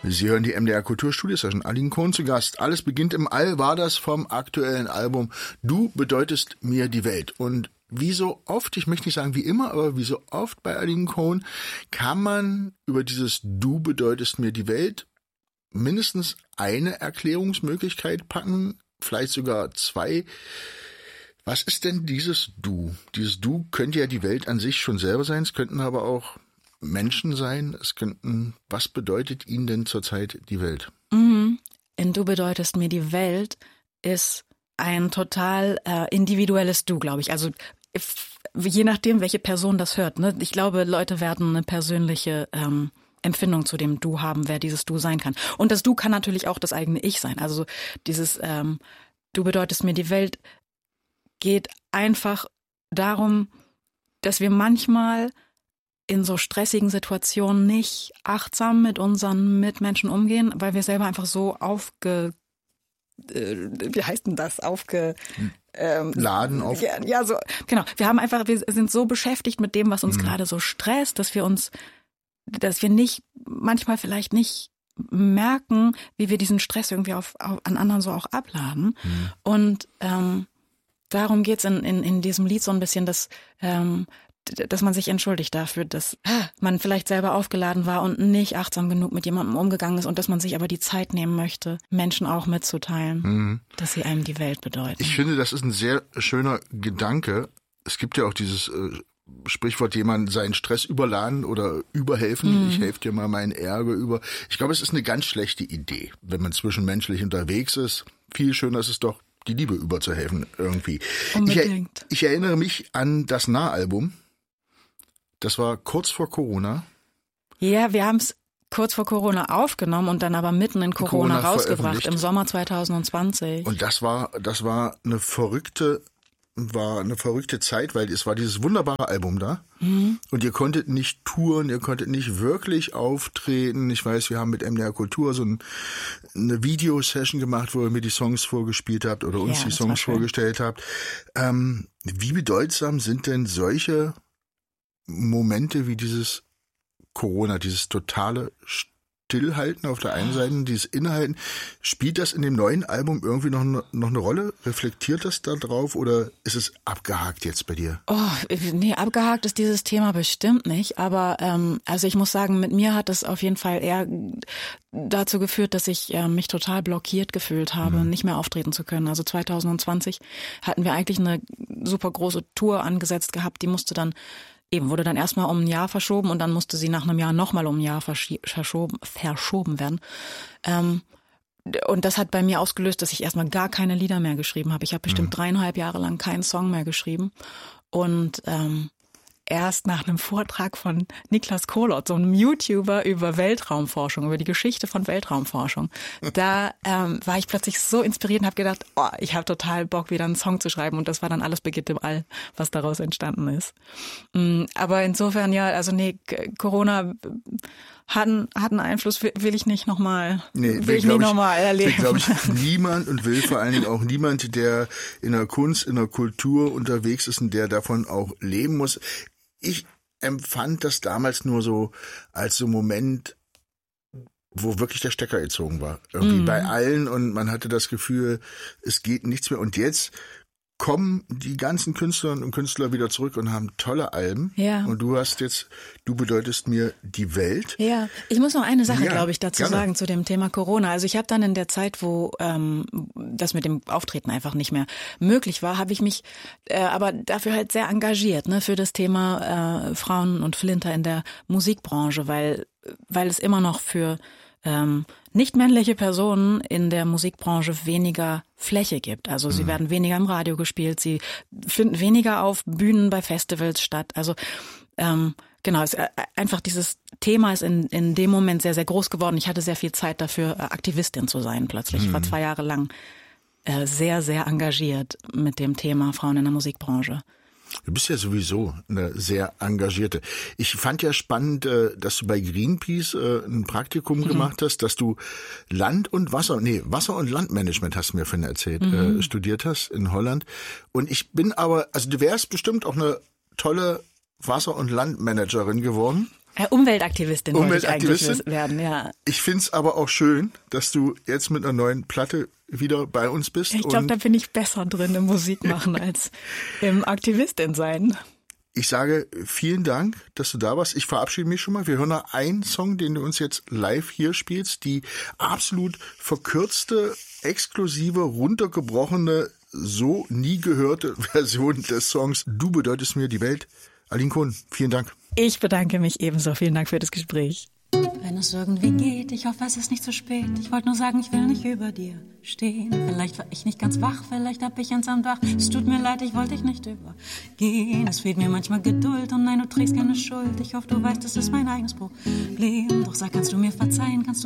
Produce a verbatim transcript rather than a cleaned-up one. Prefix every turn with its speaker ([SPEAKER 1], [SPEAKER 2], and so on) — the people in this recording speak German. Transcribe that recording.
[SPEAKER 1] Sie hören die M D R Kulturstudio-Session. Aline Cohn zu Gast. Alles beginnt im All war das vom aktuellen Album Du bedeutest mir die Welt. Und wie so oft, ich möchte nicht sagen wie immer, aber wie so oft bei Aline Cohn kann man über dieses Du bedeutest mir die Welt mindestens eine Erklärungsmöglichkeit packen, vielleicht sogar zwei. Was ist denn dieses Du? Dieses Du könnte ja die Welt an sich schon selber sein, es könnten aber auch Menschen sein, es könnten, was bedeutet Ihnen denn zurzeit die Welt?
[SPEAKER 2] Mhm. In Du bedeutest mir die Welt ist ein total äh, individuelles Du, glaube ich. Also if, je nachdem, welche Person das hört. Ne? Ich glaube, Leute werden eine persönliche ähm, Empfindung zu dem Du haben, wer dieses Du sein kann. Und das Du kann natürlich auch das eigene Ich sein. Also dieses ähm, Du bedeutest mir die Welt geht einfach darum, dass wir manchmal in so stressigen Situationen nicht achtsam mit unseren Mitmenschen umgehen, weil wir selber einfach so aufge... Äh, wie heißt denn das? Aufge... Ähm,
[SPEAKER 1] Laden auf...
[SPEAKER 2] Ja, ja, so, genau. Wir haben einfach, wir sind so beschäftigt mit dem, was uns mhm. gerade so stresst, dass wir uns, dass wir nicht, manchmal vielleicht nicht merken, wie wir diesen Stress irgendwie auf, auf an anderen so auch abladen. Mhm. Und ähm, darum geht's in, in, in diesem Lied so ein bisschen, dass... Ähm, dass man sich entschuldigt dafür, dass man vielleicht selber aufgeladen war und nicht achtsam genug mit jemandem umgegangen ist und dass man sich aber die Zeit nehmen möchte, Menschen auch mitzuteilen, mhm. dass sie einem die Welt bedeuten.
[SPEAKER 1] Ich finde, das ist ein sehr schöner Gedanke. Es gibt ja auch dieses äh, Sprichwort, jemand seinen Stress überladen oder überhelfen. Mhm. Ich helfe dir mal meinen Ärger über. Ich glaube, es ist eine ganz schlechte Idee, wenn man zwischenmenschlich unterwegs ist. Viel schöner ist es doch, die Liebe überzuhelfen irgendwie.
[SPEAKER 2] Unbedingt.
[SPEAKER 1] Ich, ich erinnere mich an das Nah-Album. Das war kurz vor Corona.
[SPEAKER 2] Ja, wir haben es kurz vor Corona aufgenommen und dann aber mitten in Corona, Corona rausgebracht, im Sommer zwanzig zwanzig.
[SPEAKER 1] Und das war, das war eine verrückte, war eine verrückte Zeit, weil es war dieses wunderbare Album da. Mhm. Und ihr konntet nicht touren, ihr konntet nicht wirklich auftreten. Ich weiß, wir haben mit M D R Kultur so ein, eine Videosession gemacht, wo ihr mir die Songs vorgespielt habt oder uns ja, die Songs vorgestellt habt. Ähm, wie bedeutsam sind denn solche Momente wie dieses Corona, dieses totale Stillhalten auf der einen Seite, dieses Innehalten, spielt das in dem neuen Album irgendwie noch, noch eine Rolle? Reflektiert das da drauf oder ist es abgehakt jetzt bei dir?
[SPEAKER 2] Oh, nee, abgehakt ist dieses Thema bestimmt nicht, aber ähm, also ich muss sagen, mit mir hat es auf jeden Fall eher dazu geführt, dass ich äh, mich total blockiert gefühlt habe, mhm. nicht mehr auftreten zu können. Also zwanzig zwanzig hatten wir eigentlich eine super große Tour angesetzt gehabt, die musste dann Eben, wurde dann erstmal um ein Jahr verschoben und dann musste sie nach einem Jahr nochmal um ein Jahr verschoben, verschoben werden. Ähm, und das hat bei mir ausgelöst, dass ich erstmal gar keine Lieder mehr geschrieben habe. Ich habe bestimmt mhm. dreieinhalb Jahre lang keinen Song mehr geschrieben. Und ähm, erst nach einem Vortrag von Niklas Kohlert, so einem YouTuber über Weltraumforschung, über die Geschichte von Weltraumforschung, da ähm, war ich plötzlich so inspiriert und habe gedacht, oh, ich habe total Bock, wieder einen Song zu schreiben. Und das war dann Alles beginnt im All, was daraus entstanden ist. Aber insofern, ja, also nee, Corona hat, hat einen Einfluss, will, will ich nicht nochmal nee, will ich nicht nochmal erleben.
[SPEAKER 1] Will, glaube ich, niemand und will vor allen Dingen auch niemand, der in der Kunst, in der Kultur unterwegs ist und der davon auch leben muss. Ich empfand das damals nur so als so Moment, wo wirklich der Stecker gezogen war. Irgendwie mm. bei allen und man hatte das Gefühl, es geht nichts mehr. Und jetzt kommen die ganzen Künstlerinnen und Künstler wieder zurück und haben tolle Alben. Ja. Und du hast jetzt, du bedeutest mir die Welt.
[SPEAKER 2] Ja, ich muss noch eine Sache, ja, glaube ich, dazu
[SPEAKER 1] gerne.
[SPEAKER 2] sagen zu dem Thema Corona. Also ich habe dann in der Zeit, wo ähm, das mit dem Auftreten einfach nicht mehr möglich war, habe ich mich äh, aber dafür halt sehr engagiert, ne, für das Thema äh, Frauen und Flinter in der Musikbranche, weil weil es immer noch für ähm, nicht-männliche Personen in der Musikbranche weniger Fläche gibt. Also sie mhm. werden weniger im Radio gespielt, sie finden weniger auf Bühnen bei Festivals statt. Also ähm, genau, es, äh, einfach dieses Thema ist in, in dem Moment sehr, sehr groß geworden. Ich hatte sehr viel Zeit dafür, äh, Aktivistin zu sein plötzlich. Mhm. Ich war zwei Jahre lang äh, sehr, sehr engagiert mit dem Thema Frauen in der Musikbranche.
[SPEAKER 1] Du bist ja sowieso eine sehr engagierte. Ich fand ja spannend, dass du bei Greenpeace ein Praktikum mhm. gemacht hast, dass du Land- und Wasser, nee, Wasser- und Landmanagement, hast du mir vorhin erzählt, mhm. studiert hast in Holland. Und ich bin aber, also du wärst bestimmt auch eine tolle Wasser- und Landmanagerin geworden.
[SPEAKER 2] Äh, Umweltaktivistin,
[SPEAKER 1] Umweltaktivistin
[SPEAKER 2] wollte ich eigentlich werden, ja.
[SPEAKER 1] Ich find's aber auch schön, dass du jetzt mit einer neuen Platte wieder bei uns bist.
[SPEAKER 2] Ich glaube, da bin ich besser drin im Musik machen als im Aktivistin sein.
[SPEAKER 1] Ich sage vielen Dank, dass du da warst. Ich verabschiede mich schon mal. Wir hören noch einen Song, den du uns jetzt live hier spielst. Die absolut verkürzte, exklusive, runtergebrochene, so nie gehörte Version des Songs Du bedeutest mir die Welt. Aline Kohn, vielen Dank.
[SPEAKER 2] Ich bedanke mich ebenso. Vielen Dank für das Gespräch.
[SPEAKER 3] Wenn es irgendwie geht, ich hoffe, es ist nicht zu spät. Ich wollte nur sagen, ich will nicht über dir stehen. Vielleicht war ich nicht ganz wach, vielleicht hab ich eins am Dach. Es tut mir leid, ich wollte dich nicht übergehen. Es fehlt mir manchmal Geduld und nein, du trägst keine Schuld. Ich hoffe, du weißt, es ist mein eigenes Problem. Doch sag, kannst du mir verzeihen, kannst du